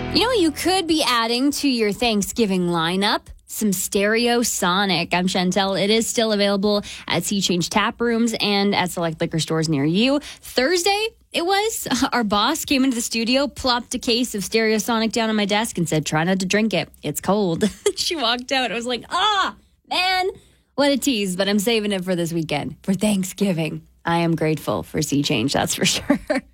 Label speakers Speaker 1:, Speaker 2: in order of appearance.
Speaker 1: You know, you could be adding to your Thanksgiving lineup some Stereosonic. I'm Chantel. It is still available at Sea Change tap rooms and at select liquor stores near you. Thursday, it was. Our boss came into the studio, plopped a case of Stereosonic down on my desk and said, try not to drink it. It's cold. She walked out. I was like, man, what a tease. But I'm saving it for this weekend, for Thanksgiving. I am grateful for Sea Change, that's for sure.